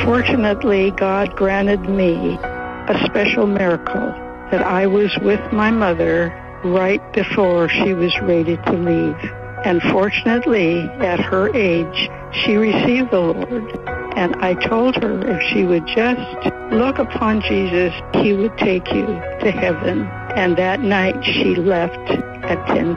Fortunately, God granted me a special miracle that I was with my mother right before she was ready to leave. And fortunately, at her age, she received the Lord. And I told her if she would just look upon Jesus, he would take you to heaven. And that night she left at 10:30.